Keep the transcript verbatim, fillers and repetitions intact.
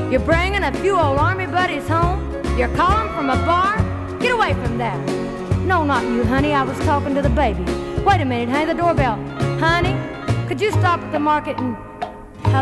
You're bringing a few old army buddies home? You're calling from a bar? Get away from that. No, not you, honey. I was talking to the baby. Wait a minute, honey. The doorbell. Honey, could you stop at the market and